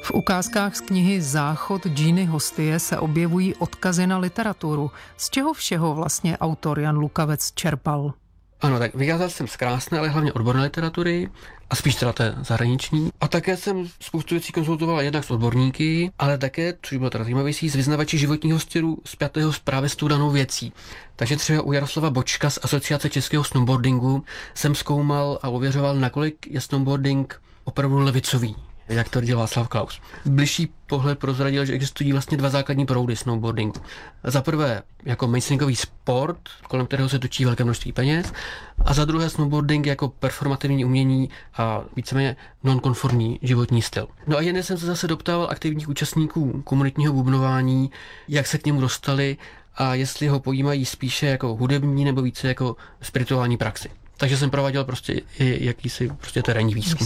V ukázkách z knihy Záchod Giny Hostie se objevují odkazy na literaturu. Z čeho všeho vlastně autor Jan Lukavec čerpal? Ano, tak vycházel jsem z krásné, ale hlavně odborné literatury a spíš teda té zahraniční. A také jsem spoustu věcí konzultoval jednak s odborníky, ale také, což bylo teda zajímavější, s vyznavači životního stylu spjatého právě s tou danou věcí. Takže třeba u Jaroslava Bočka z Asociace českého snowboardingu jsem zkoumal a ověřoval, nakolik je snowboarding opravdu levicový, jak to dělá Václav Klaus. Bližší pohled prozradil, že existují vlastně dva základní proudy snowboardingu. Za prvé jako mainstreamový sport, kolem kterého se točí velké množství peněz, a za druhé snowboarding jako performativní umění a víceméně nonkonformní životní styl. No a jen jsem se zase doptával aktivních účastníků komunitního bubnování, jak se k němu dostali a jestli ho pojímají spíše jako hudební nebo více jako spirituální praxi. Takže jsem prováděl prostě i jakýsi terénní výzkum.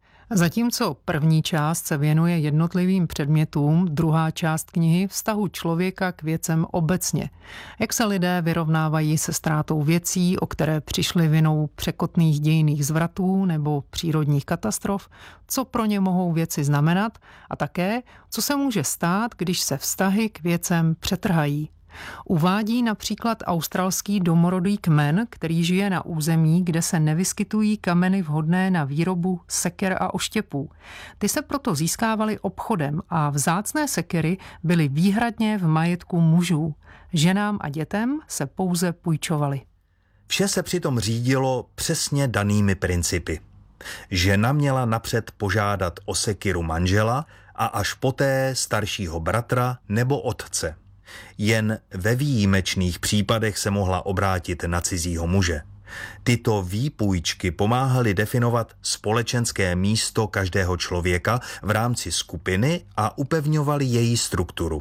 Zatímco první část se věnuje jednotlivým předmětům, druhá část knihy vztahu člověka k věcem obecně. Jak se lidé vyrovnávají se ztrátou věcí, o které přišli vinou překotných dějinných zvratů nebo přírodních katastrof, co pro ně mohou věci znamenat a také, co se může stát, když se vztahy k věcem přetrhají. Uvádí například australský domorodý kmen, který žije na území, kde se nevyskytují kameny vhodné na výrobu seker a oštěpů. Ty se proto získávaly obchodem a vzácné sekery byly výhradně v majetku mužů. Ženám a dětem se pouze půjčovaly. Vše se přitom řídilo přesně danými principy. Žena měla napřed požádat o sekiru manžela a až poté staršího bratra nebo otce. Jen ve výjimečných případech se mohla obrátit na cizího muže. Tyto výpůjčky pomáhaly definovat společenské místo každého člověka v rámci skupiny a upevňovaly její strukturu.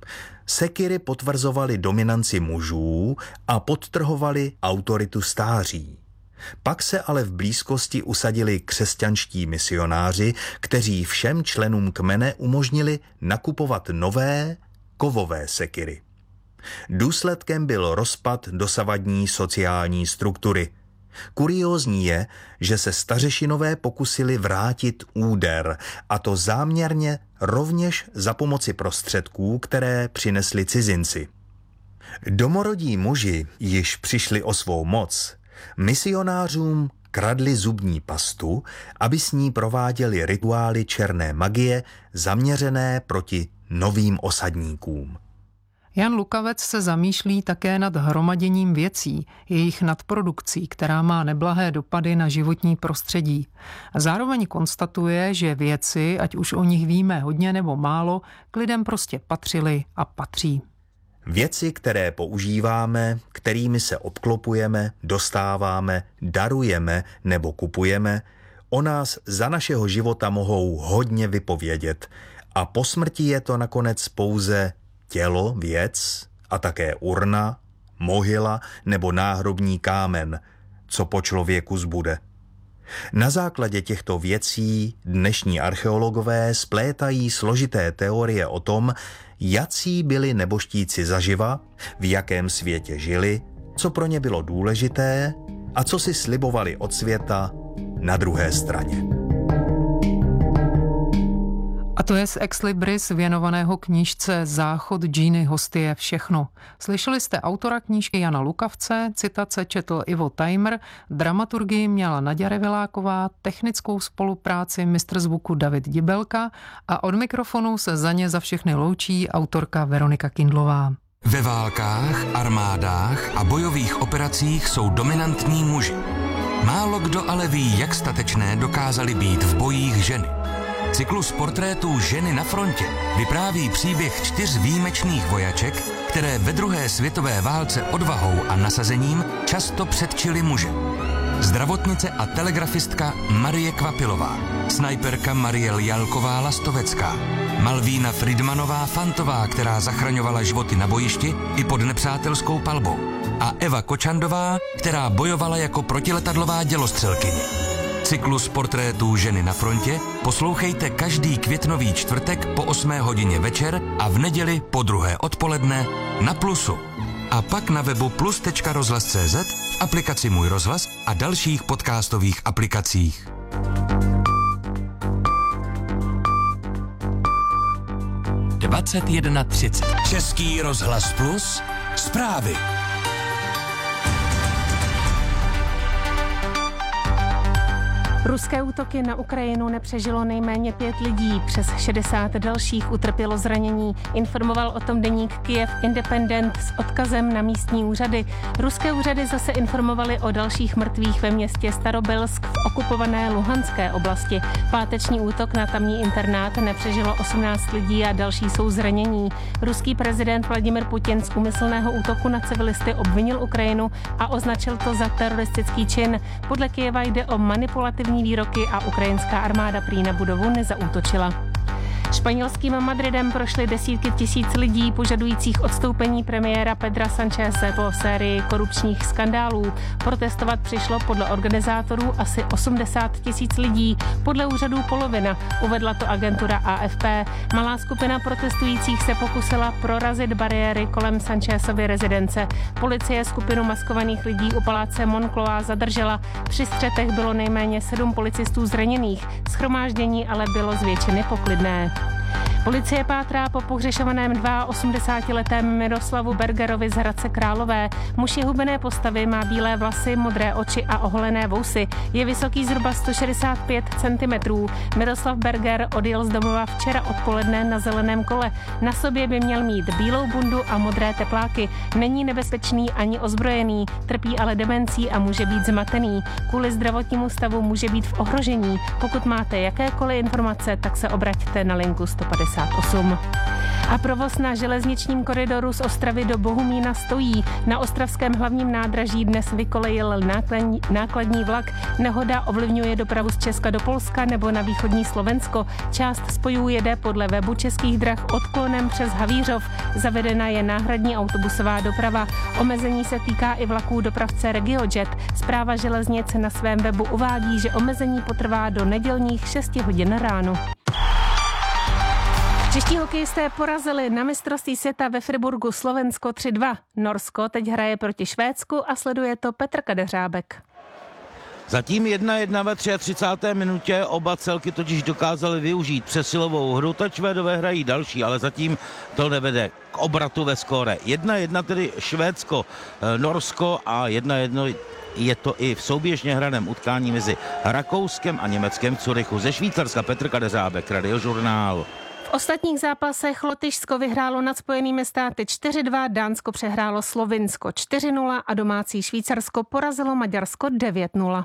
Sekiry potvrzovaly dominanci mužů a podtrhovaly autoritu stáří. Pak se ale v blízkosti usadili křesťanští misionáři, kteří všem členům kmene umožnili nakupovat nové kovové sekiry. Důsledkem byl rozpad dosavadní sociální struktury. Kuriózní je, že se stařešinové pokusili vrátit úder, a to záměrně rovněž za pomoci prostředků, které přinesli cizinci. Domorodí muži již přišli o svou moc. Misionářům kradli zubní pastu, aby s ní prováděli rituály černé magie zaměřené proti novým osadníkům. Jan Lukavec se zamýšlí také nad hromaděním věcí, jejich nadprodukcí, která má neblahé dopady na životní prostředí. Zároveň konstatuje, že věci, ať už o nich víme hodně nebo málo, k lidem prostě patřily a patří. Věci, které používáme, kterými se obklopujeme, dostáváme, darujeme nebo kupujeme, o nás za našeho života mohou hodně vypovědět a po smrti je to nakonec pouze tělo, věc a také urna, mohyla nebo náhrobní kámen, co po člověku zbude. Na základě těchto věcí dnešní archeologové splétají složité teorie o tom, jací byli nebožtíci zaživa, v jakém světě žili, co pro ně bylo důležité a co si slibovali od světa na druhé straně. A to je z Ex Libris věnovaného knížce Záchod Giny Hostie všechno. Slyšeli jste autora knížky Jana Lukavce, citace četl Ivo Tajmr, dramaturgii měla Naďa Reviláková, technickou spolupráci mistr zvuku David Dibelka a od mikrofonu se za ně za všechny loučí autorka Veronika Kindlová. Ve válkách, armádách a bojových operacích jsou dominantní muži. Málo kdo ale ví, jak statečné dokázaly být v bojích ženy. Cyklus portrétů Ženy na frontě vypráví příběh 4 výjimečných vojaček, které ve druhé světové válce odvahou a nasazením často předčily muže. Zdravotnice a telegrafistka Marie Kvapilová, snajperka Mariel Jalková Lastovecká, Malvína Fridmanová Fantová, která zachraňovala životy na bojišti i pod nepřátelskou palbou, a Eva Kočandová, která bojovala jako protiletadlová dělostřelkyně. Cyklus portrétů Ženy na frontě poslouchejte každý květnový čtvrtek po 8 hodině večer a v neděli po 2 odpoledne na Plusu. A pak na webu plus.rozhlas.cz, v aplikaci Můj rozhlas a dalších podcastových aplikacích. 21:30. Český rozhlas Plus, zprávy. Ruské útoky na Ukrajinu nepřežilo nejméně 5 lidí, přes 60 dalších utrpělo zranění. Informoval o tom deník Kyiv Independent s odkazem na místní úřady. Ruské úřady zase informovaly o dalších mrtvých ve městě Starobylsk v okupované Luhanské oblasti. Páteční útok na tamní internát nepřežilo 18 lidí a další jsou zranění. Ruský prezident Vladimir Putin z úmyslného útoku na civilisty obvinil Ukrajinu a označil to za teroristický čin. Podle Kyjeva jde o manipulativní výroky a ukrajinská armáda prý na budovu nezaútočila. Španělským Madridem prošly desítky tisíc lidí požadujících odstoupení premiéra Pedra Sancheze po sérii korupčních skandálů. Protestovat přišlo podle organizátorů asi 80 000 lidí, podle úřadů polovina, uvedla to agentura AFP. Malá skupina protestujících se pokusila prorazit bariéry kolem Sanchezovy rezidence. Policie skupinu maskovaných lidí u paláce Moncloa zadržela. Při střetech bylo nejméně 7 policistů zraněných, shromáždění ale bylo z většiny poklidné. Policie pátrá po pohřešovaném 82letém Miroslavu Bergerovi z Hradce Králové. Muž je hubené postavy, má bílé vlasy, modré oči a oholené vousy. Je vysoký zhruba 165 cm. Miroslav Berger odjel z domova včera odpoledne na zeleném kole. Na sobě by měl mít bílou bundu a modré tepláky. Není nebezpečný ani ozbrojený, trpí ale demencí a může být zmatený. Kvůli zdravotnímu stavu může být v ohrožení. Pokud máte jakékoliv informace, tak se obraťte na linku 158. A provoz na železničním koridoru z Ostravy do Bohumína stojí. Na ostravském hlavním nádraží dnes vykolejil nákladní vlak. Nehoda ovlivňuje dopravu z Česka do Polska nebo na východní Slovensko. Část spojů jede podle webu Českých drah odklonem přes Havířov. Zavedena je náhradní autobusová doprava. Omezení se týká i vlaků dopravce RegioJet. Správa železnic na svém webu uvádí, že omezení potrvá do nedělních 6 hodin ráno. Čeští hokejisté porazili na mistrovství světa ve Friburgu Slovensko 3-2. Norsko teď hraje proti Švédsku a sleduje to Petr Kadeřábek. Zatím 1-1 ve 33. minutě, oba celky totiž dokázaly využít přesilovou hru, teď Švédové hrají další, ale zatím to nevede k obratu ve skóre. 1-1 tedy Švédsko, Norsko a 1-1 je to i v souběžně hraném utkání mezi Rakouskem a Německem v Curychu. Ze Švýcarska Petr Kadeřábek, Radiožurnál. V ostatních zápasech Lotyšsko vyhrálo nad Spojenými státy 4-2, Dánsko přehrálo Slovinsko 4-0 a domácí Švýcarsko porazilo Maďarsko 9-0.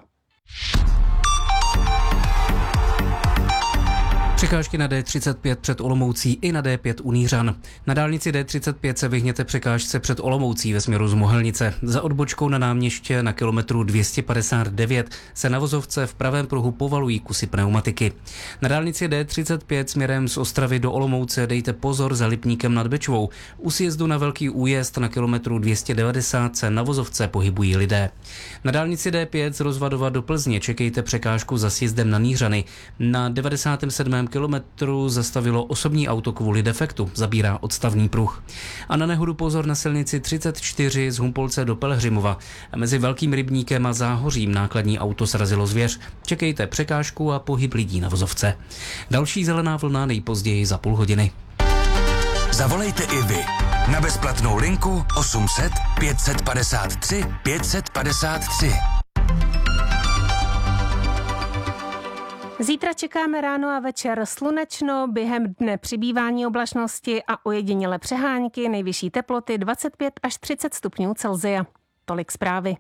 Překážky na D35 před Olomoucí i na D5 u Nířan. Na dálnici D35 se vyhněte překážce před Olomoucí ve směru z Mohelnice. Za odbočkou na náměště na kilometru 259 se na vozovce v pravém pruhu povalují kusy pneumatiky. Na dálnici D35 směrem z Ostravy do Olomouce dejte pozor za Lipníkem nad Bečvou. U sjezdu na Velký Újezd na kilometru 290 se na vozovce pohybují lidé. Na dálnici D5 z Rozvadova do Plzně čekejte překážku za sjezdem na Nířany. Na 97. kilometru zastavilo osobní auto kvůli defektu, zabírá odstavný pruh. A na nehodu pozor na silnici 34 z Humpolce do Pelhřimova. Mezi Velkým Rybníkem a Záhořím nákladní auto srazilo zvěř. Čekejte překážku a pohyb lidí na vozovce. Další zelená vlna nejpozději za půl hodiny. Zavolejte i vy na bezplatnou linku 800 553 553. Zítra čekáme ráno a večer slunečno, během dne přibývání oblačnosti a ojedinělé přehánky, nejvyšší teploty 25 až 30 stupňů Celsia. Tolik zprávy.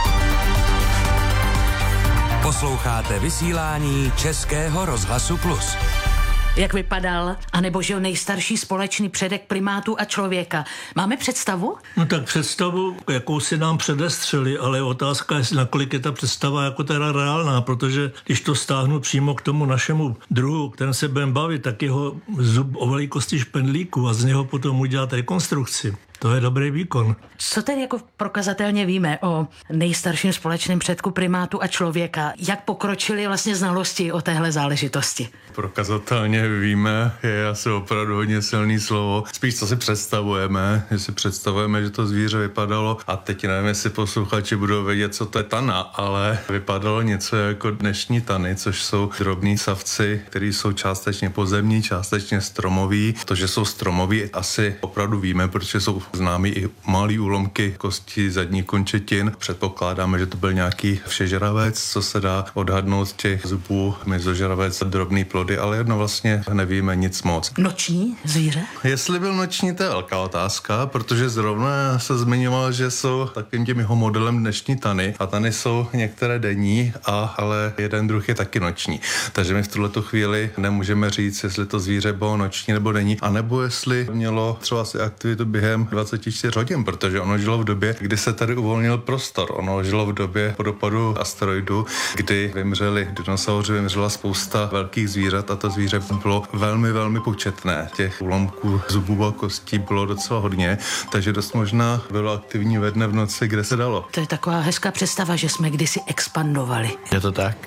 Posloucháte vysílání Českého rozhlasu Plus. Jak vypadal, anebo žil nejstarší společný předek primátů a člověka. Máme představu? No tak představu, jakou si nám předestřeli, ale otázka je, nakolik je ta představa jako teda reálná, protože když to stáhnu přímo k tomu našemu druhu, kterém se budeme bavit, tak jeho zub o velikosti špendlíku a z něho potom udělat rekonstrukci. To je dobrý výkon. Co tedy jako prokazatelně víme o nejstarším společném předku primátu a člověka? Jak pokročily vlastně znalosti o téhle záležitosti? Prokazatelně víme, je asi opravdu hodně silný slovo. Spíš co si představujeme, že to zvíře vypadalo, a teď nevím, jestli posluchači budou vědět, co to je tana, ale vypadalo něco jako dnešní tany, což jsou drobní savci, který jsou částečně pozemní, částečně stromoví. To, že jsou stromoví, asi opravdu víme, protože jsou známí i malý úlomky kosti zadních končetin. Předpokládáme, že to byl nějaký všežravec, co se dá odhadnout z těch zubů, mezožravec, drobný plody, ale jedno vlastně nevíme nic moc. Noční zvíře? Jestli byl noční, to je velká otázka, protože zrovna se zmiňoval, že jsou takovým tím jeho modelem dnešní tany a tany jsou některé denní, ale jeden druh je taky noční. Takže my v tuhletu chvíli nemůžeme říct, jestli to zvíře bylo noční nebo denní, anebo jestli mělo třeba si aktivitu během 24 hodin, protože ono žilo v době, kdy se tady uvolnil prostor. Ono žilo v době po dopadu asteroidu, kdy vymřeli dinosauři, vymřela spousta velkých zvířat a to zvíře bylo velmi, velmi početné. Těch úlomků zubů a kostí bylo docela hodně, takže dost možná bylo aktivní ve dne v noci, kde se dalo. To je taková hezká představa, že jsme kdysi expandovali. Je to tak?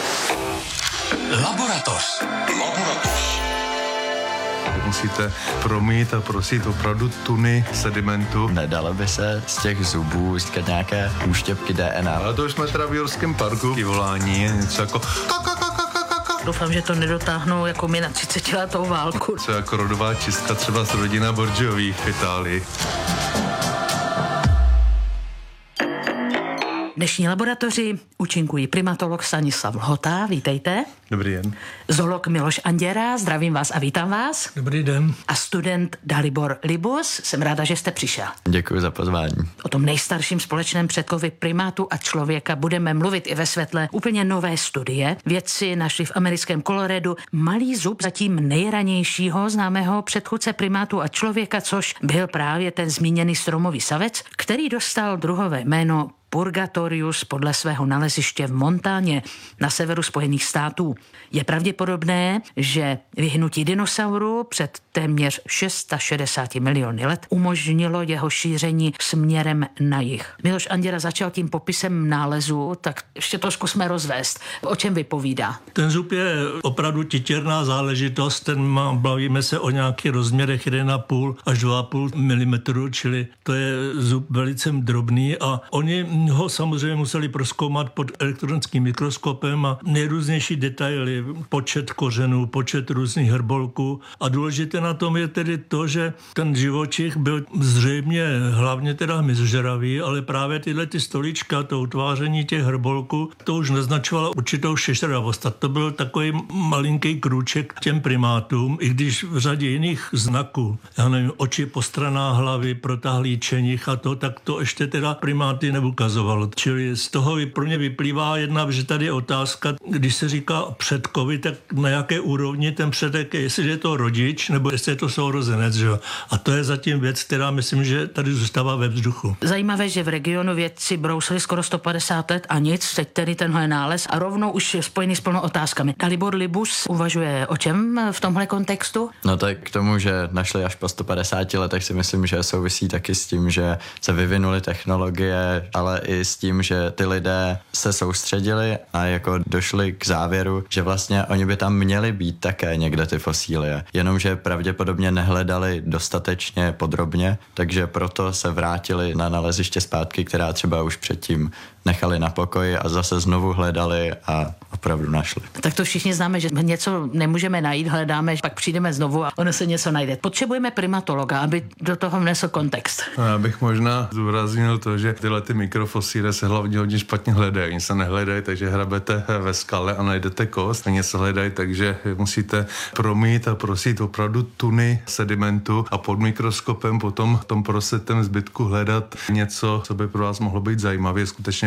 Laboratoř. Musíte promít a prosit opravdu tuny sedimentu. Nedalo by se z těch zubů získat nějaké úštěpky DNA. Ale to už jsme teda v Jurském parku. I volání je něco jako Doufám, že to nedotáhnou jako my na 30letou válku. Co jako rodová čistka třeba z rodina Borgiových v Itálii. Dnešní laboratoři účinkují primatolog Stanislav Lhota, vítejte. Dobrý den. Zoolog Miloš Anděra, zdravím vás a vítám vás. Dobrý den. A student Dalibor Libus, jsem ráda, že jste přišel. Děkuji za pozvání. O tom nejstarším společném předkovi primátu a člověka budeme mluvit i ve světle úplně nové studie. Vědci našli v americkém Coloradu malý zub zatím nejranějšího známého předchůdce primátu a člověka, což byl právě ten zmíněný stromový savec, který dostal druhové jméno Purgatorius podle svého naleziště v Montáně na severu Spojených států. Je pravděpodobné, že vyhnutí dinosauru před téměř 660 miliony let umožnilo jeho šíření směrem na jih. Miloš Anděra začal tím popisem nálezu, tak ještě to zkusme rozvést. O čem vypovídá? Ten zub je opravdu titěrná záležitost, bavíme se o nějakých rozměrech 1,5 až 2,5 mm, čili to je zub velice drobný a oni ho samozřejmě museli prozkoumat pod elektronickým mikroskopem a nejrůznější detaily, počet kořenů, počet různých hrbolků a důležité na tom je tedy to, že ten živočich byl zřejmě hlavně teda hmyzožravý, ale právě tyhle ty stolička, to utváření těch hrbolků, to už naznačovalo určitou šešravost a to byl takový malinký krůček těm primátům, i když v řadě jiných znaků, já nevím, oči postraná hlavy, protáhlý čenich a to, tak to ještě teda primáty neukazoval. Čili z toho pro mě vyplývá jedna, že tady je otázka, když se říká předkovi, tak na jaké úrovni ten předek je, jestli je to rodič, nebo jestli je to sourozenec, že? A to je zatím věc, která myslím, že tady zůstává ve vzduchu. Zajímavé, že v regionu vědci brousili skoro 150 let a nic, teď tedy tenhle nález a rovnou už je spojený s plnou otázkami. Dalibor Libus uvažuje o čem v tomhle kontextu? No tak k tomu, že našli až po 150 letech, si myslím, že souvisí taky s tím, že se vyvinuly technologie, ale i s tím, že ty lidé se soustředili a jako došli k závěru, že vlastně oni by tam měli být také někde ty fosílie, jenomže pravděpodobně nehledali dostatečně podrobně, takže proto se vrátili na naleziště zpátky, která třeba už předtím nechali na pokoji a zase znovu hledali a opravdu našli. Tak to všichni známe, že něco nemůžeme najít, hledáme, pak přijdeme znovu a ono se něco najde. Potřebujeme primatologa, aby do toho vnesl kontext. Já bych možná zdůraznil to, že tyhle ty mikrofosíle se hlavně hodně špatně hledají. Oni se nehledají, takže hrabete ve skale a najdete kost. Oni se hledají, takže musíte promít a prosit opravdu tuny sedimentu a pod mikroskopem potom v tom prositém zbytku hledat něco, co by pro vás mohlo být zajímavé. Skutečně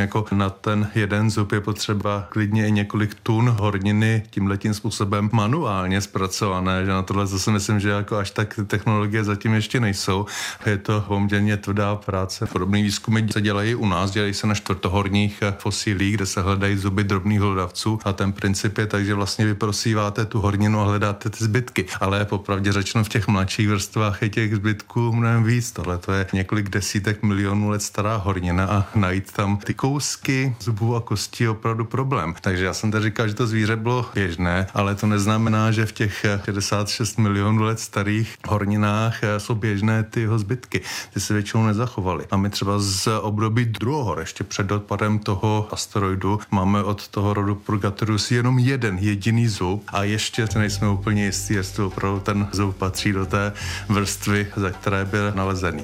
jako na ten jeden zub je potřeba klidně i několik tun horniny tímhletím způsobem manuálně zpracované, že na tohle zase myslím, že jako až tak technologie zatím ještě nejsou. Je to poměrně tvrdá práce. Podobné výzkumy se dělají u nás, dělají se na čtvrtohorních fosilích, kde se hledají zuby drobných hlodavců a ten princip je tak, že vlastně vy prosíváte tu horninu a hledáte ty zbytky. Ale popravdě řečeno v těch mladších vrstvách je těch zbytků mnohem víc. Tohle to je několik desítek milionů let stará hornina a najít tam ty kousky zubů a kostí je opravdu problém. Takže já jsem tady říkal, že to zvíře bylo běžné, ale to neznamená, že v těch 66 milionů let starých horninách jsou běžné ty jeho zbytky. Ty se většinou nezachovaly. A my třeba z období druhohor, ještě před odpadem toho asteroidu, máme od toho rodu Purgatorius jenom jeden jediný zub a ještě nejsme úplně jistí, jestli opravdu ten zub patří do té vrstvy, za které byl nalezený.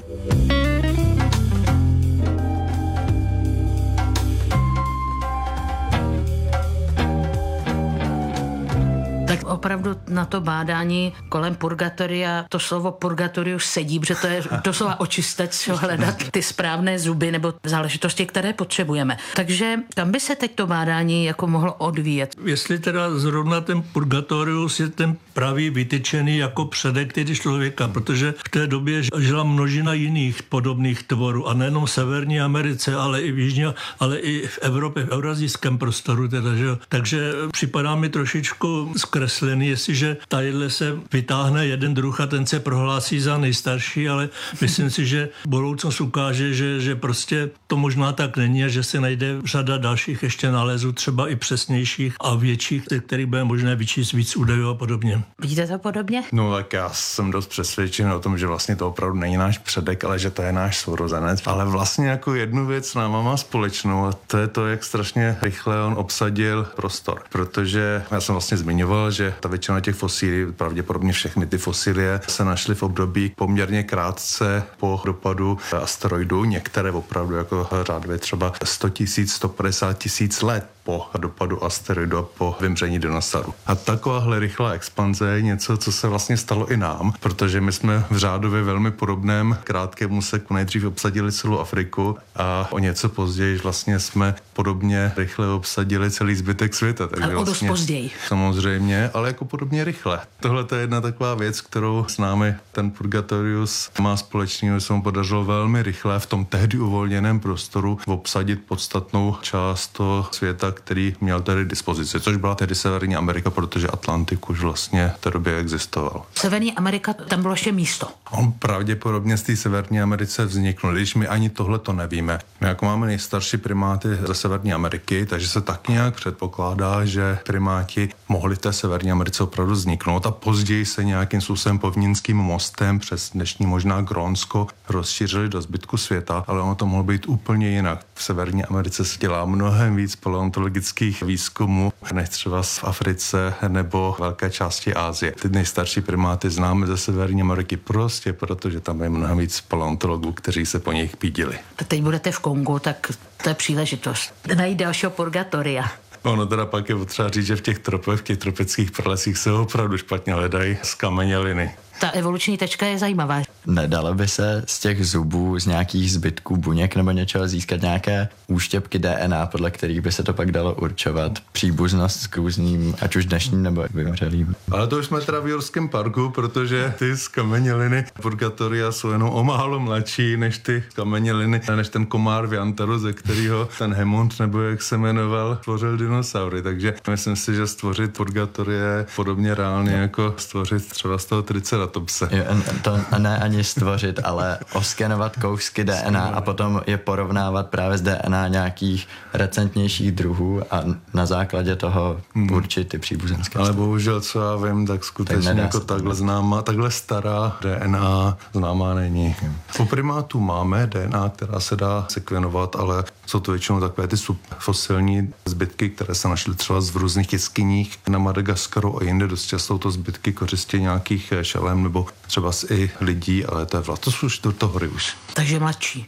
Tak opravdu na to bádání kolem purgatoria, to slovo purgatorius sedí, protože to je doslova očistec, hledat ty správné zuby nebo záležitosti, které potřebujeme. Takže kam by se teď to bádání jako mohlo odvíjet? Jestli teda zrovna ten purgatorius je ten pravý vytyčený jako předek tedy člověka, protože v té době žila množina jiných podobných tvorů a nejenom v Severní Americe, ale i v Jižní, ale i v Evropě, v eurazijském prostoru teda, že jo. Takže připadá mi trošičku zkreslený, jestliže tadyhle se vytáhne jeden druh a ten se prohlásí za nejstarší, ale myslím si, že budoucnost ukáže, že prostě to možná tak není a že se najde řada dalších ještě nálezů, třeba i přesnějších a větších, kterých bude možné vyčíst víc údajů a podobně. Vidíte to podobně? No tak já jsem dost přesvědčen o tom, že vlastně to opravdu není náš předek, ale že to je náš sourozenec. Ale vlastně jako jednu věc náma má společnou a to je to, jak strašně rychle on obsadil prostor. Protože já jsem vlastně zmiňoval, že ta většina těch fosílí, pravděpodobně všechny ty fosílie se našly v období poměrně krátce po dopadu asteroidu, některé opravdu jako řádově třeba 100 000, 150 000 let po dopadu asteroidu a po vymření dinosaurů. A takováhle rychlá expanze je něco, co se vlastně stalo i nám, protože my jsme v řádově velmi podobném krátkém úseku nejdřív obsadili celou Afriku a o něco později vlastně jsme podobně rychle obsadili celý zbytek světa. Takže ale o dost vlastně, později. Samozřejmě, ale jako podobně rychle. Tohle je jedna taková věc, kterou s námi ten Purgatorius má společného, že se mu podařilo velmi rychle v tom tehdy uvolněném prostoru obsadit podstatnou část toho světa, který měl tady dispozici, což byla tedy Severní Amerika, protože Atlantik už vlastně v té době existoval. Severní Amerika, tam bylo ještě místo. On pravděpodobně z té Severní Americe vznikl, když my ani tohle to nevíme. My jako máme nejstarší primáty ze Severní Ameriky, takže se tak nějak předpokládá, že primáti mohli v té Severní Americe opravdu vzniknout a později se nějakým způsobem povnínským mostem přes dnešní možná Grónsko rozšířili do zbytku světa, ale ono to mohlo být úplně jinak. V Severní Americe se dělá mnohem víc paleontologických výzkumů než třeba v Africe nebo velké části Asie. Ty nejstarší primáty známe ze Severní Ameriky prostě protože tam je mnohem víc paleontologů, kteří se po nich pídili. A teď budete v Kongu, tak to je příležitost najít dalšího purgatoria. Ono teda pak je potřeba říct, že v těch tropech, v těch tropických pralesích se opravdu špatně hledají zkameněliny. Ta evoluční tečka je zajímavá. Nedalo by se z těch zubů, z nějakých zbytků buněk nebo něčeho získat nějaké úštěpky DNA, podle kterých by se to pak dalo určovat příbuznost s různým, ať už dnešním nebo vymřelým. Ale to už jsme teda v Jurském parku, protože ty zkameněliny Purgatoria jsou jenom o málo mladší než ty zkameněliny, než ten komár v Jantaru, ze kterého ten Hemond, nebo jak se jmenoval, tvořil dinosaury. Takže myslím si, že stvořit Purgatoria je podobně reálně jako stvořit třeba z toho Triceratopse. To ne ani stvořit, ale oskenovat kousky DNA a potom je porovnávat právě s DNA nějakých recentnějších druhů a na základě toho určit ty příbuzenské. Ale bohužel, co já vím, tak skutečně jako takhle stará DNA známá není. U primátů máme DNA, která se dá sekvenovat, ale jsou to většinou takové ty subfosilní zbytky, které se našly třeba v různých jeskyních na Madagaskaru a jinde. Dost často to zbytky kořistě nějakých šelem nebo třeba i lidí, ale to je vlastně, to jsou čtvrtohory už. Takže mladší.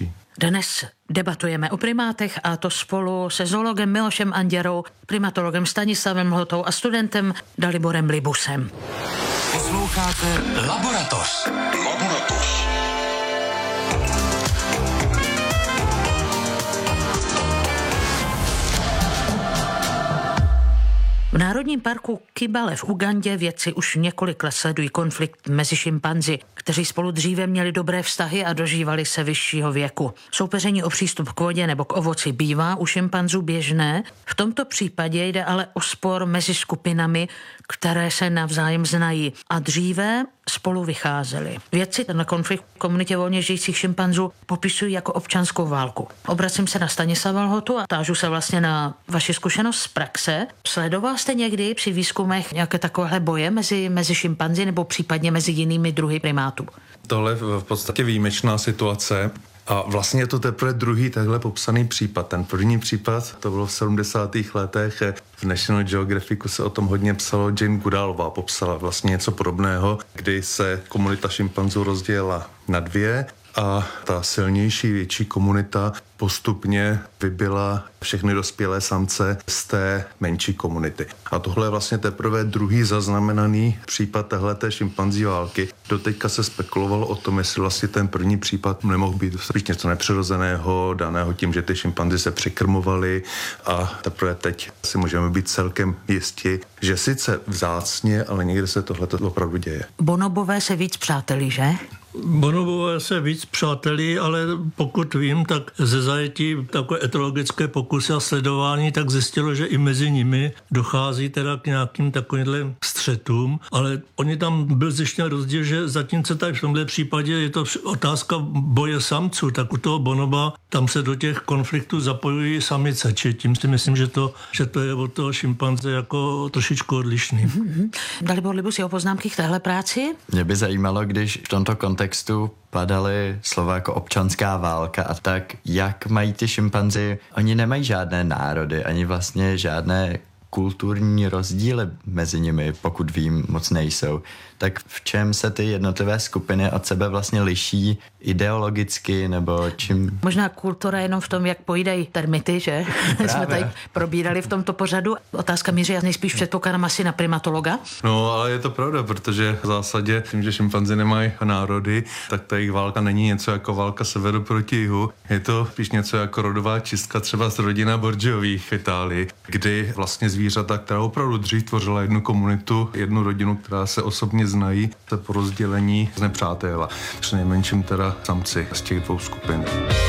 Dnes debatujeme o primátech a to spolu se zoologem Milošem Anděrou, primatologem Stanislavem Lhotou a studentem Daliborem Libusem. Posloucháte Laboratoř. V Národním parku Kibale v Ugandě vědci už několik let sledují konflikt mezi šimpanzi, kteří spolu dříve měli dobré vztahy a dožívali se vyššího věku. Soupeření o přístup k vodě nebo k ovoci bývá u šimpanzů běžné. V tomto případě jde ale o spor mezi skupinami, které se navzájem znají a dříve spolu vycházeli. Vědci na konflikt v komunitě volně žijících šimpanzů popisují jako občanskou válku. Obracím se na Stanislava Lhotu a tážu se vlastně na vaši zkušenost z praxe. Sledoval jste někdy při výzkumech nějaké takovéhle boje mezi šimpanzi nebo případně mezi jinými druhy primátů? Tohle je v podstatě výjimečná situace. A vlastně je to teprve druhý takhle popsaný případ. Ten první případ, to bylo v 70. letech, v National Geographicu se o tom hodně psalo, Jane Goodallová popsala vlastně něco podobného, kdy se komunita šimpanzů rozdělila na dvě a ta silnější, větší komunita postupně vybila všechny dospělé samce z té menší komunity. A tohle je vlastně teprve druhý zaznamenaný případ téhleté šimpanzí války. Doteďka se spekulovalo o tom, jestli vlastně ten první případ nemohl být spíš něco nepřirozeného, daného tím, že ty šimpanzi se překrmovali a teprve teď si můžeme být celkem jisti, že sice vzácně, ale někde se tohleto opravdu děje. Bonobové se víc přátelí, že? Bonobové se víc přátelí, ale pokud vím, tak ze zajetí takové etologické pokusy a sledování, tak zjistilo, že i mezi nimi dochází teda k nějakým takovým střetům, ale oni tam byl zjištěn rozdíl, že zatímco tady v tomhle případě je to otázka boje samců, tak u toho bonoba tam se do těch konfliktů zapojují samice, či tím si myslím, že to je od toho šimpanze jako trošičku odlišný. Dalibor Libus, jeho poznámky k téhle práci? Mě by zajímalo, když v tomto kontextu padaly slova jako občanská válka a tak, jak mají ty šimpanzi, oni nemají žádné národy, ani vlastně žádné kulturní rozdíly mezi nimi, pokud vím, moc nejsou. Tak v čem se ty jednotlivé skupiny od sebe vlastně liší ideologicky, nebo čím? Možná kultura jenom v tom, jak pojídají termity, že? Jsme tady probírali v tomto pořadu. Otázka míří, já nejspíš předpokládám asi na primatologa. No, ale je to pravda, protože v zásadě tím, že šimpanzi nemají národy, tak ta jejich válka není něco jako válka severu proti jihu. Je to spíš něco jako rodová čistka třeba z rodina Borgiových v Itálii, kdy vlastně zvířata, která opravdu dřív tvořila jednu komunitu, jednu rodinu, která se osobně znají, se po rozdělení znepřátelila. Přinejmenším teda samci z těch dvou skupin.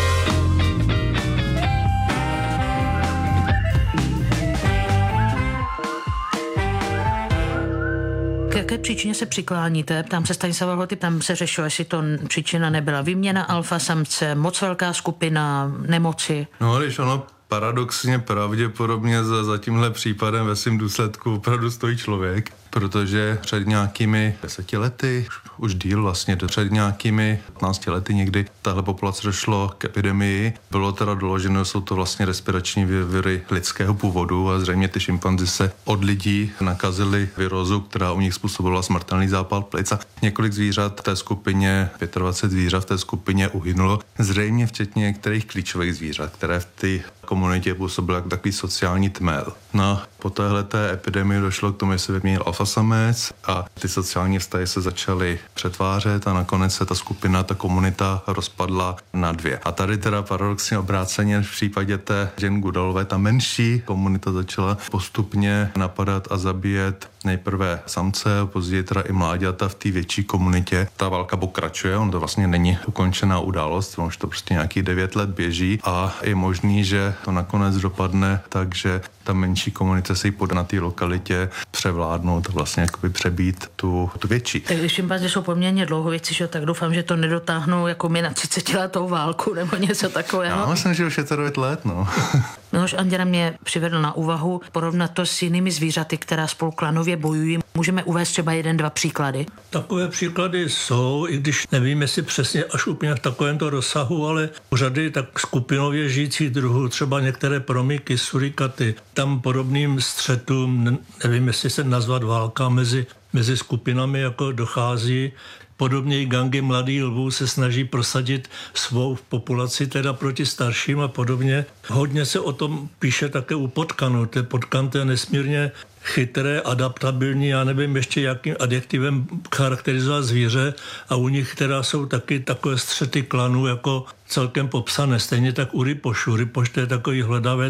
K jaké příčině se přikláníte? Ptám se Stanislava Lhoty, tam se řešilo, jestli to příčina nebyla výměna alfa samce, moc velká skupina, nemoci. No, když ono paradoxně pravděpodobně za tímhle případem ve svým důsledku opravdu stojí člověk, protože před nějakými 10 lety, už díl vlastně, před nějakými 15 lety někdy tahle populace došlo k epidemii. Bylo teda doloženo, jsou to vlastně respirační viry lidského původu a zřejmě ty šimpanzi se od lidí nakazili virózu, která u nich způsobila smrtelný zápal plic a několik zvířat v té skupině, 25 zvířat v té skupině uhynulo, zřejmě včetně některých klíčových zvířat, které v té komunitě působily jako takový sociální tmel. No, po téhleté epidemii došlo k tomu, že se vyměnil alfasamec a ty sociální vztahy se začaly přetvářet a nakonec se ta skupina, ta komunita rozpadla na dvě. A tady teda paradoxně obráceně v případě té Jane Goodallové, ta menší komunita začala postupně napadat a zabíjet nejprve samce, později teda i mláďata v té větší komunitě. Ta válka pokračuje, on to vlastně není ukončená událost, už to prostě nějakých 9 let běží a je možný, že to nakonec dopadne tak, že ta menší komunita se jí podá na té lokalitě převládnout a vlastně jakoby přebít tu větší. Tak když šimpanzi jsou poměrně dlouhověcí, že, tak doufám, že to nedotáhnou jako my na 30letou válku nebo něco takového. Já myslím, že už je to 9 let, no. Miloš Anděra mě přivedl na úvahu porovnat to s jinými zvířaty, která spolu klanově bojují. Můžeme uvést třeba 1-2 příklady? Takové příklady jsou, i když nevím, jestli přesně až úplně v takovémto rozsahu, ale u řady tak skupinově žijících druhů, třeba některé promyky, surikaty, tam podobným střetům, nevím, jestli se nazvat válka mezi skupinami jako dochází. Podobně i gangy mladých lvů se snaží prosadit svou populaci, teda proti starším a podobně. Hodně se o tom píše také u potkanů. Potkan to je nesmírně chytré, adaptabilní, já nevím ještě jakým adjektivem charakterizovat zvíře a u nich teda jsou taky takové střety klanů jako celkem popsané. Stejně tak u rypošů. Rypoš to je takový hledavec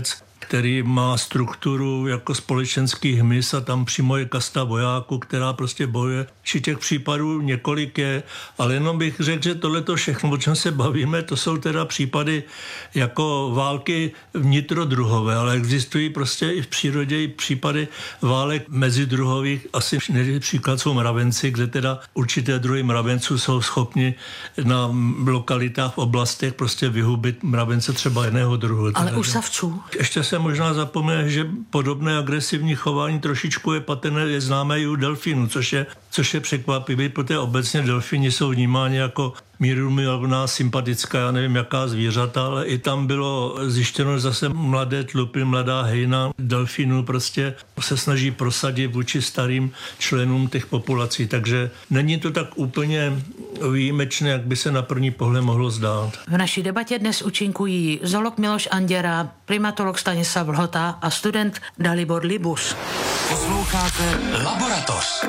který má strukturu jako společenský hmyz a tam přímo je kasta vojáků, která prostě bojuje. Či těch případů několik je, ale jenom bych řekl, že tohleto všechno, o čem se bavíme, to jsou teda případy jako války vnitrodruhové, ale existují prostě i v přírodě i případy válek mezidruhových. Asi příklad jsou mravenci, kde teda určité druhy mravenců jsou schopni na lokalitách, v oblastech prostě vyhubit mravence třeba jiného druhu. Ale u savců? Ještě se možná zapomene, že podobné agresivní chování trošičku je patrné, je známé i u delfínů, což je překvapivé, protože obecně delfíni jsou vnímáni jako mírumilovná, sympatická, já nevím jaká zvířata, ale i tam bylo zjištěno, že zase mladé tlupy, mladá hejna delfínů prostě se snaží prosadit vůči starým členům těch populací, takže není to tak úplně výjimečné, jak by se na první pohled mohlo zdát. V naší debatě dnes účinkují zoolog Miloš Anděra, primatolog Stanislav Lhota a student Dalibor Libus. Posloucháte Laboratoř.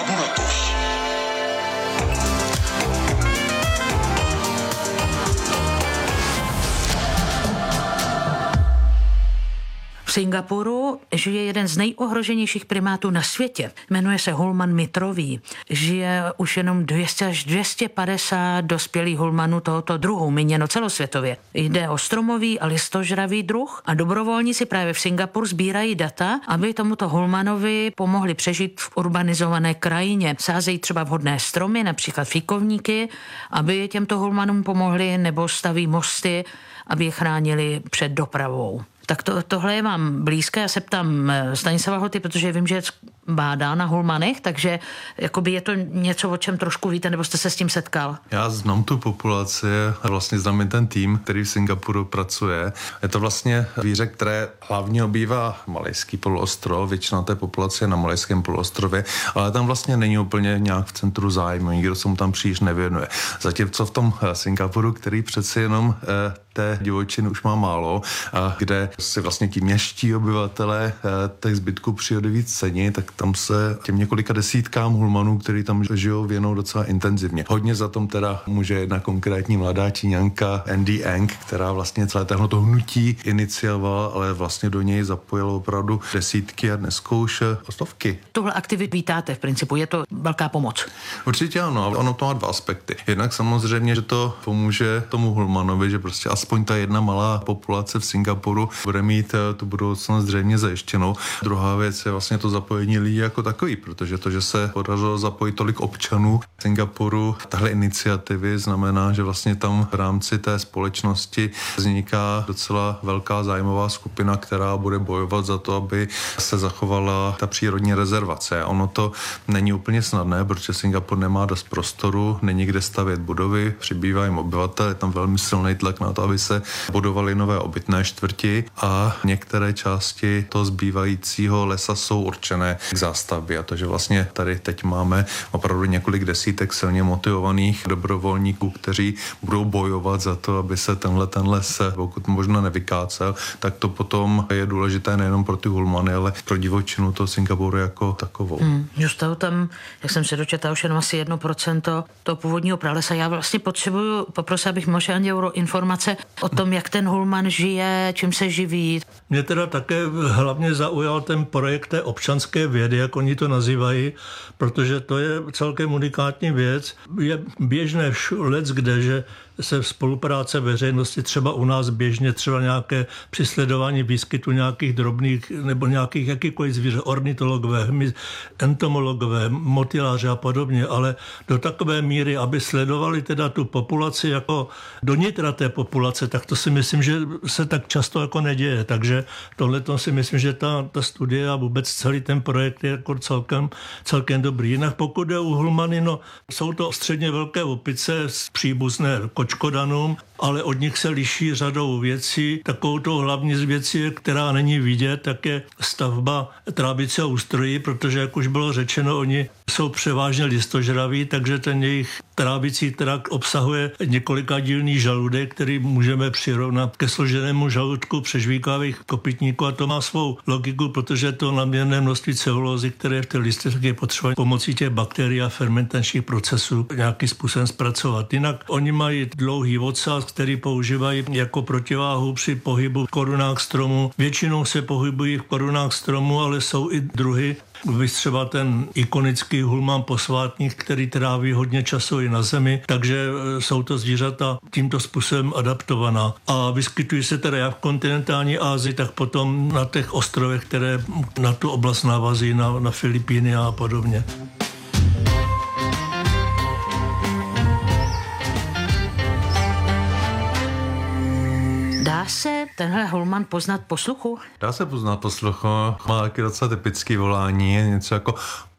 V Singapuru žije jeden z nejohroženějších primátů na světě. Jmenuje se hulman mitrový. Žije už jenom 200 až 250 dospělých hulmanů tohoto druhu, míněno celosvětově. Jde o stromový a listožravý druh a dobrovolníci právě v Singapuru sbírají data, aby tomuto hulmanovi pomohli přežít v urbanizované krajině. Sázejí třeba vhodné stromy, například fíkovníky, aby těmto hulmanům pomohli, nebo staví mosty, aby je chránili před dopravou. Tak tohle je vám blízké. Já se ptám Stanislava Lhoty, protože vím, že bádá na hulmanech, takže jakoby je to něco, o čem trošku víte, nebo jste se s tím setkal? Já znám tu populaci, vlastně znám i ten tým, který v Singapuru pracuje. Je to vlastně zvíře, které hlavně obývá Malajský poloostrov, většina té populace je na Malajském poloostrově, ale tam vlastně není úplně nějak v centru zájmu, nikdo se mu tam příliš nevěnuje. Zatímco v tom Singapuru, který přeci jenom té divočiny už má málo, a kde si vlastně ti městští obyvatelé těch zbytků přírody víc cení, tak tam se těm několika desítkám hulmanů, který tam žijou, věnou docela intenzivně. Hodně za tom teda může jedna konkrétní mladá Číňanka Andy Eng, která vlastně celé tohleto hnutí iniciovala, ale vlastně do něj zapojilo opravdu desítky a dneska už stovky. Tuhle aktivitu vítáte v principu, je to velká pomoc. Určitě ano, ale ono to má dva aspekty. Jednak samozřejmě, že to pomůže tomu hulmanovi, že prostě aspoň ta jedna malá populace v Singapuru bude mít tu budoucnost zřejmě zajištěnou. Druhá věc je vlastně to zapojení lidí jako takový, protože to, že se podařilo zapojit tolik občanů Singapuru, tahle iniciativy znamená, že vlastně tam v rámci té společnosti vzniká docela velká zájmová skupina, která bude bojovat za to, aby se zachovala ta přírodní rezervace. Ono to není úplně snadné, protože Singapur nemá dost prostoru, není kde stavět budovy, přibývá jim obyvatel, je tam velmi silný tlak na to, aby se budovaly nové obytné čtvrti a některé části toho zbývajícího lesa jsou určené k zástavbě. A to, že vlastně tady teď máme opravdu několik desítek silně motivovaných dobrovolníků, kteří budou bojovat za to, aby se ten les pokud možno nevykácel, tak to potom je důležité nejenom pro ty hulmany, ale pro divočinu toho Singapuru jako takovou. Zůstalo tam, jak jsem se dočetla, už jenom asi 1% toho původního pralesa. Já vlastně potřebuju poprosit, abych možná měl informace o tom, jak ten hulman žije, čím se živí. Mě teda také hlavně zaujal ten projekt té občanské vědy, jak oni to nazývají, protože to je celkem unikátní věc. Je běžné leckde, že se spolupráce veřejnosti, třeba u nás běžně třeba nějaké přisledování výskytu nějakých drobných nebo nějakých jakýkoliv zvířat, ornitologové, entomologové, motyláři a podobně, ale do takové míry, aby sledovali teda tu populaci jako do nitra té populace, tak to si myslím, že se tak často jako neděje. Takže tohleto si myslím, že ta studie a vůbec celý ten projekt je jako celkem dobrý. Jinak pokud je u hulmany, no, jsou to středně velké opice příbuzné kočkodanům, ale od nich se liší řadou věcí. Takovou tou hlavní z věcí, která není vidět, tak je stavba trávicího ústrojí, protože, jak už bylo řečeno, oni jsou převážně listožraví, takže ten jejich trávicí trakt obsahuje několikadílný žaludek, který můžeme přirovnat ke složenému žaludku přežvíkavých kopytníků, a to má svou logiku, protože to nadměrné množství celulózy, které v té listech je potřeba pomocí těch bakterií a fermentačních procesů nějakým způsobem zpracovat. Jinak oni mají dlouhý ocas, který používají jako protiváhu při pohybu v korunách stromu. Většinou se pohybují v korunách stromu, ale jsou i druhy, třeba ten ikonický hulman posvátník, který tráví hodně času i na zemi, takže jsou to zvířata tímto způsobem adaptovaná. A vyskytují se teda jak v kontinentální Asii, tak potom na těch ostrovech, které na tu oblast navazují, na Filipíny a podobně. Dá se tenhle hulman poznat po sluchu? Dá se poznat po sluchu. Má taky docela typický volání, něco jako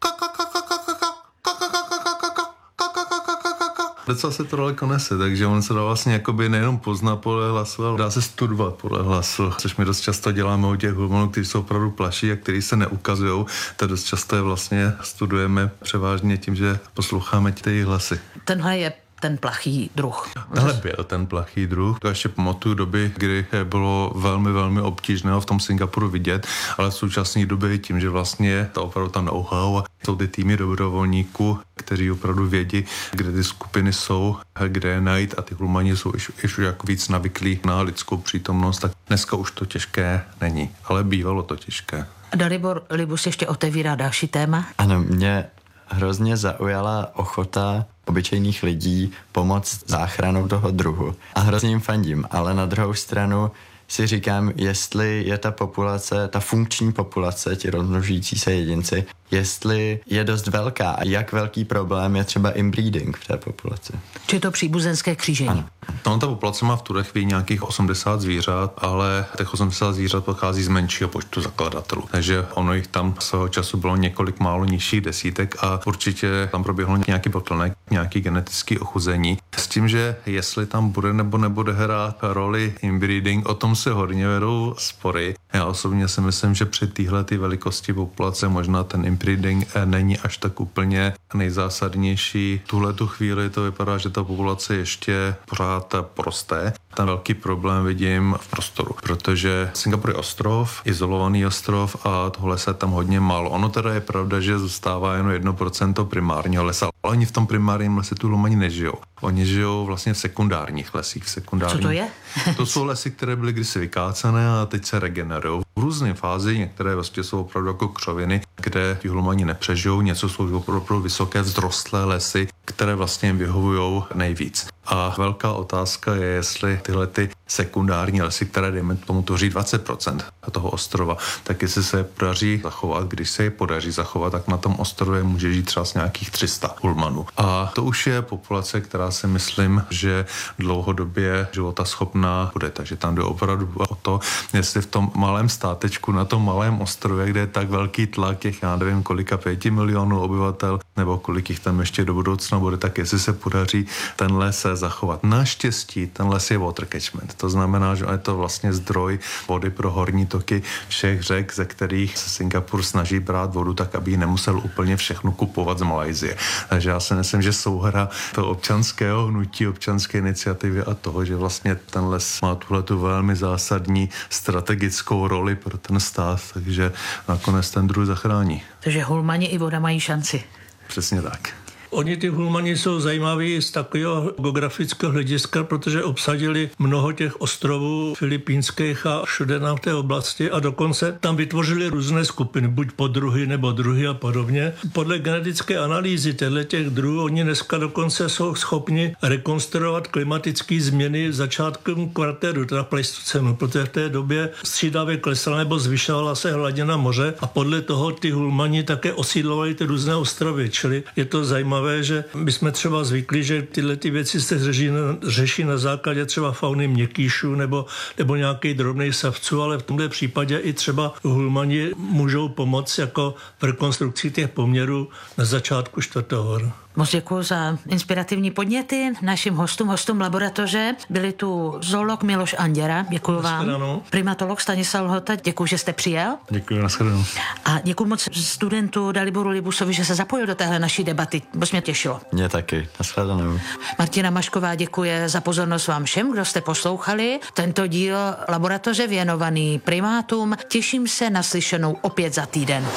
docela se to daleko nese, takže on se dá vlastně jakoby nejenom poznat podle hlasu, ale dá se studovat podle hlasu, což my dost často děláme u těch hulmanů, kteří jsou opravdu plaší a kteří se neukazují, tak dost často je vlastně studujeme převážně tím, že posloucháme ty hlasy. Tenhle je ten plachý druh. Ale byl ten plachý druh. To ještě pamatuju doby, kdy bylo velmi, velmi obtížné ho v tom Singapuru vidět, ale v současné době tím, že vlastně to opravdu tam know-how a jsou ty týmy dobrovolníků, kteří opravdu vědí, kde ty skupiny jsou, kde je najít a ty hulmani jsou ještě jako víc navyklí na lidskou přítomnost, tak dneska už to těžké není, ale bývalo to těžké. Dalibor Libus ještě otevírá další téma. Ano, mě hrozně zaujala ochota obyčejných lidí pomoct záchranou toho druhu. A hrozně jim fandím, ale na druhou stranu si říkám, jestli je ta populace, ta funkční populace, ti rozmnožující se jedinci, jestli je dost velká a jak velký problém je třeba inbreeding v té populaci. Či to příbuzenské křížení? Ano. No, ta populace má v tuhle chvíli nějakých 80 zvířat, ale těch 80 zvířat pochází z menšího počtu zakladatelů. Takže ono jich tam svého času bylo několik málo nižších desítek a určitě tam proběhlo nějaký bottleneck, nějaký genetický ochuzení. S tím, že jestli tam bude nebo nebude hrát roli inbreeding, o tom se hodně vedou spory. Já osobně si myslím, že při téhleté velikosti populace možná ten inbreeding není až tak úplně nejzásadnější. Tuhletu chvíli to vypadá, že ta populace ještě pořád prosté. Ten velký problém vidím v prostoru, protože Singapur je ostrov, izolovaný ostrov a tohle se tam hodně málo. Ono teda je pravda, že zůstává jen 1% primárního lesa, ale oni v tom primárním lese tu lumani nežijou. Oni žijou vlastně v sekundárních lesích. Co to je? To jsou lesy, které byly kdysi vykácené a teď se regenerují. V různé fázi, některé vlastně jsou opravdu jako křoviny, kde ti hulmani nepřežijou, něco jsou opravdu vysoké vzrostlé lesy, které vlastně jim vyhovují nejvíc. A velká otázka je, jestli tyhle ty sekundární lesy, které dejme tomu tvoří 20% toho ostrova, tak jestli se je podaří zachovat. Když se je podaří zachovat, tak na tom ostrově může žít třeba nějakých 300 hulmanů. A to už je populace, která si myslím, že dlouhodobě životaschopná bude. Takže tam jde opravdu o to, jestli v tom malém státečku, na tom malém ostrově, kde je tak velký tlak těch, já nevím, kolika 5 milionů obyvatel, nebo kolik jich tam ještě do budoucna bude, tak jestli se podaří ten les zachovat. Naštěstí ten les je water catchment. To znamená, že je to vlastně zdroj vody pro horní toky všech řek, ze kterých se Singapur snaží brát vodu tak, aby ji nemusel úplně všechno kupovat z Malajsie. Takže já si myslím, že souhra toho občanského hnutí, občanské iniciativy a toho, že vlastně ten les má tuhletu velmi zásadní strategickou roli pro ten stát, takže nakonec ten druh zachrání. Takže hulmani i voda mají šanci. Přesně tak. Oni ty hulmani jsou zajímaví z takového geografického hlediska, protože obsadili mnoho těch ostrovů filipínských a všude na té oblasti a dokonce tam vytvořili různé skupiny, buď podruhy nebo druhy a podobně. Podle genetické analýzy těch druhů oni dneska dokonce jsou schopni rekonstruovat klimatické změny začátkem kvartéru, teda pleistocenu, protože v té době střídavě klesala nebo zvyšovala se hladina moře a podle toho ty hulmani také osídlovali ty různé ostrovy, čili je to zajímavé, že my jsme třeba zvykli, že tyhle ty věci se řeší na základě třeba fauny měkkýšů nebo nějakých drobných savců, ale v tomto případě i třeba hulmani můžou pomoct jako v rekonstrukci těch poměrů na začátku čtvrtohor. Moc děkuji za inspirativní podněty. Našim hostům laboratoře byli tu zoolog Miloš Anděra, děkuji vám. Primatolog Stanislav Lhota, děkuji, že jste přijel. Děkuji, nashledanou. A děkuji moc studentu Daliboru Libusovi, že se zapojil do téhle naší debaty. Moc mě těšilo. Mě taky, nashledanou. Martina Mašková děkuje za pozornost vám všem, kdo jste poslouchali tento díl laboratoře věnovaný primátům. Těším se na slyšenou opět za týden.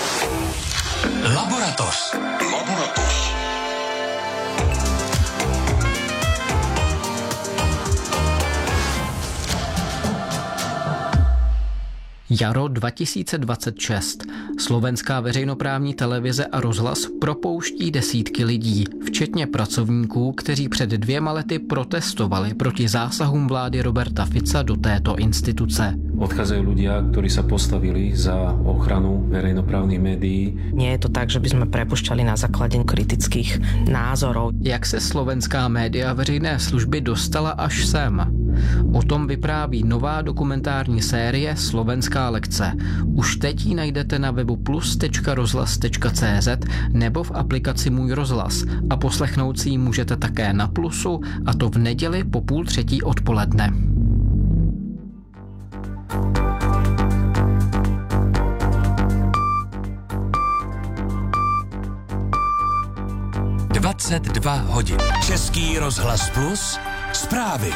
Laboratoř. Jaro 2026. Slovenská veřejnoprávní televize a rozhlas propouští desítky lidí, včetně pracovníků, kteří před 2 lety protestovali proti zásahům vlády Roberta Fica do této instituce. Odchádzajú ľudia, ktorí sa postavili za ochranu verejnoprávnych médií. Nie je to tak, že by sme prepušťali na základe kritických názorov. Jak se slovenská média veřejné služby dostala až sem? O tom vypráví nová dokumentární série Slovenská lekce. Už teď ji najdete na webu plus.rozhlas.cz nebo v aplikaci Můj rozhlas a poslechnout si ji můžete také na Plusu, a to v neděli po 2:30 odpoledne. hodin. Český rozhlas Plus, zprávy.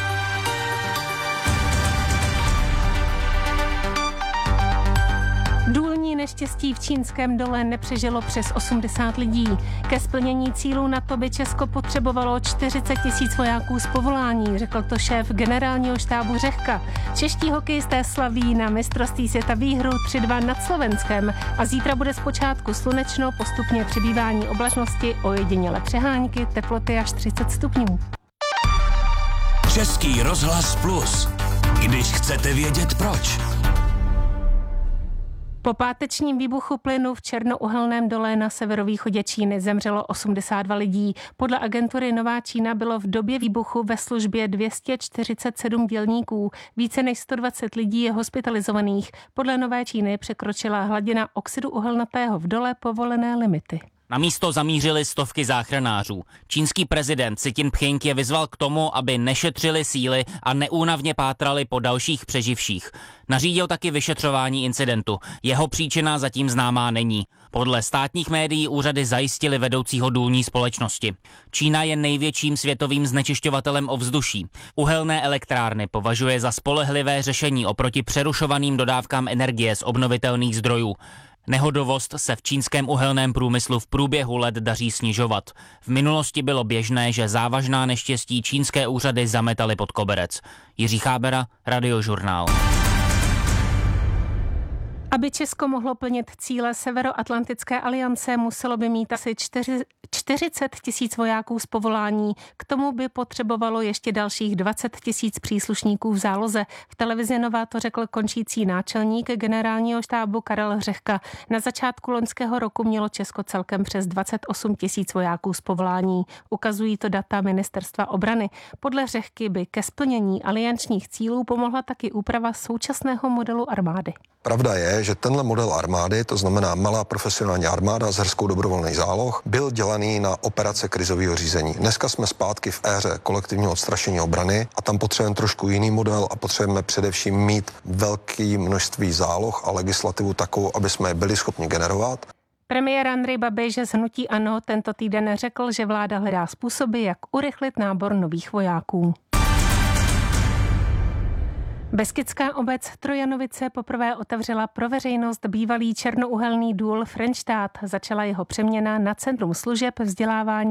Důlní neštěstí v čínském dole nepřežilo přes 80 lidí. Ke splnění cílů NATO by Česko potřebovalo 40 000 vojáků z povolání, řekl to šéf generálního štábu Řehka. Čeští hokejisté slaví na mistrovství světa výhru 3-2 nad Slovenskem a zítra bude zpočátku slunečno, postupně přibývání oblačnosti, ojediněle přehánky, teploty až 30 stupňů. Český rozhlas Plus. Když chcete vědět proč. Po pátečním výbuchu plynu v černouhelném dole na severovýchodě Číny zemřelo 82 lidí. Podle agentury Nová Čína bylo v době výbuchu ve službě 247 dělníků. Více než 120 lidí je hospitalizovaných. Podle Nové Číny překročila hladina oxidu uhelnatého v dole povolené limity. Na místo zamířili stovky záchranářů. Čínský prezident Xi Jinping je vyzval k tomu, aby nešetřili síly a neúnavně pátrali po dalších přeživších. Nařídil taky vyšetřování incidentu. Jeho příčina zatím známá není. Podle státních médií úřady zajistili vedoucího důlní společnosti. Čína je největším světovým znečišťovatelem ovzduší. Uhelné elektrárny považuje za spolehlivé řešení oproti přerušovaným dodávkám energie z obnovitelných zdrojů. Nehodovost se v čínském uhelném průmyslu v průběhu let daří snižovat. V minulosti bylo běžné, že závažná neštěstí čínské úřady zametaly pod koberec. Jiří Chábera, Radiožurnál. Aby Česko mohlo plnit cíle Severoatlantické aliance, muselo by mít asi 40 000 vojáků z povolání. K tomu by potřebovalo ještě dalších 20 000 příslušníků v záloze. V televizi Nová to řekl končící náčelník generálního štábu Karel Řehka. Na začátku loňského roku mělo Česko celkem přes 28 000 vojáků z povolání. Ukazují to data Ministerstva obrany. Podle Řehky by ke splnění aliančních cílů pomohla taky úprava současného modelu armády. Pravda je, že tenhle model armády, to znamená malá profesionální armáda s hrskou dobrovolných záloh, byl dělaný na operace krizového řízení. Dneska jsme zpátky v éře kolektivního odstrašení obrany a tam potřebujeme trošku jiný model a potřebujeme především mít velké množství záloh a legislativu takovou, aby jsme je byli schopni generovat. Premiér Andrej Babiš z hnutí ANO tento týden řekl, že vláda hledá způsoby, jak urychlit nábor nových vojáků. Beskidská obec Trojanovice poprvé otevřela pro veřejnost bývalý černouhelný důl Frenštát. Začala jeho přeměna na centrum služeb, vzdělávání